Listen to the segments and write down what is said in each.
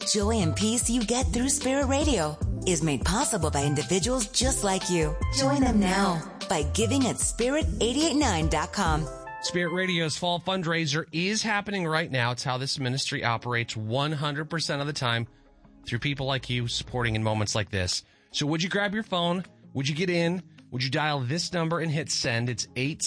Joy and peace you get through Spirit Radio is made possible by individuals just like you. Join them now by giving at spirit889.com. Spirit Radio's fall fundraiser is happening right now. It's how this ministry operates 100% of the time through people like you supporting in moments like this. So would you grab your phone? Would you get in? Would you dial this number and hit send? It's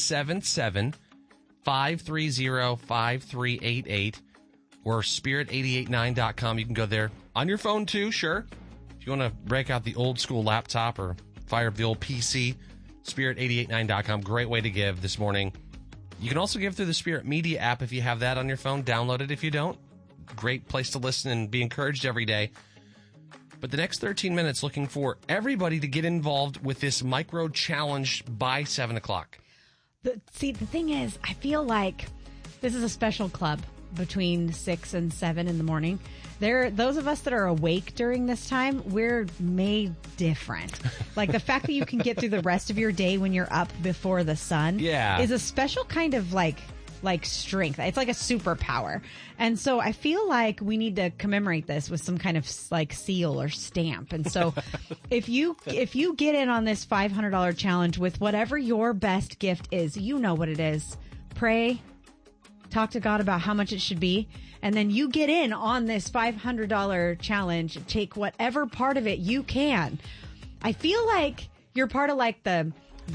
877-530-5388 or spirit889.com. You can go there on your phone too, sure. If you want to break out the old school laptop or fire up the old PC, spirit889.com. Great way to give this morning. You can also give through the Spirit Media app if you have that on your phone. Download it if you don't. Great place to listen and be encouraged every day. But the next 13 minutes, looking for everybody to get involved with this micro challenge by 7 o'clock. The thing is, I feel like this is a special club between 6 and 7 in the morning. Those of us that are awake during this time, we're made different. Like the fact that you can get through the rest of your day when you're up before the sun is a special kind of like strength. It's like a superpower. And so I feel like we need to commemorate this with some kind of like seal or stamp. And so if you get in on this $500 challenge with whatever your best gift is, you know what it is. Pray, talk to God about how much it should be, and then you get in on this $500 challenge. Take whatever part of it you can. I feel like you're part of like the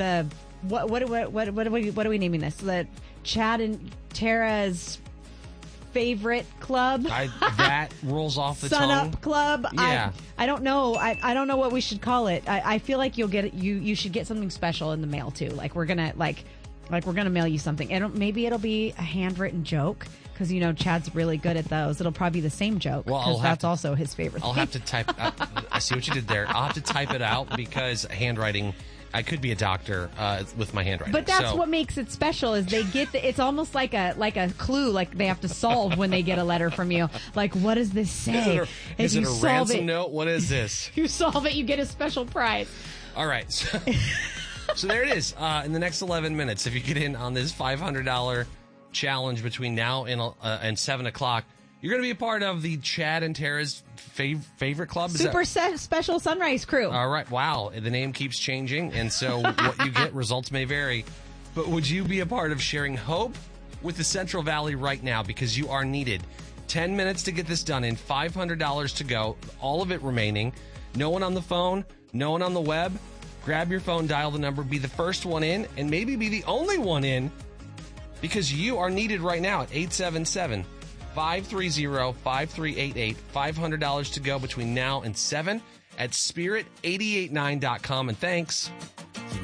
what are we naming this? The Chad and Tara's favorite club. That rolls off the Sun tongue. Up Club. Yeah. I don't know. I don't know what we should call it. I feel like you'll get you should get something special in the mail too. Like we're gonna mail you something. And maybe it'll be a handwritten joke because Chad's really good at those. It'll probably be the same joke because that's also his favorite. I'll have to type. I see what you did there. I'll have to type it out because handwriting. I could be a doctor with my handwriting. But that's what makes it special is they get it's almost like a clue like they have to solve when they get a letter from you. Like, what does this say? Is it a ransom note? What is this? You solve it, you get a special prize. All right. So there it is. In the next 11 minutes, if you get in on this $500 challenge between now and 7 o'clock, you're going to be a part of the Chad and Tara's favorite club. Super special sunrise crew. All right. Wow. The name keeps changing, and so what you get, results may vary. But would you be a part of sharing hope with the Central Valley right now? Because you are needed. 10 minutes to get this done in, $500 to go, all of it remaining. No one on the phone, no one on the web. Grab your phone, dial the number, be the first one in, and maybe be the only one in because you are needed right now at 877-530-5388. $500 to go between now and 7 at spirit889.com. And thanks.